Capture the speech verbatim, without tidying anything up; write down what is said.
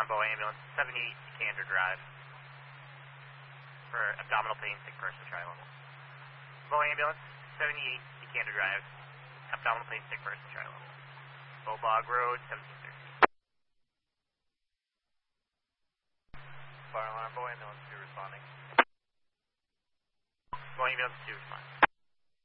alarm, Bow ambulance, seventy-eight Decatur Drive. For abdominal pain, sick person, tri-level. Bow ambulance, seventy-eight Decatur Drive. Abdominal pain, sick person, tri-level. Bow Bog Road, seventeen thirty. Fire alarm, Bow ambulance two responding. Bow ambulance two responding.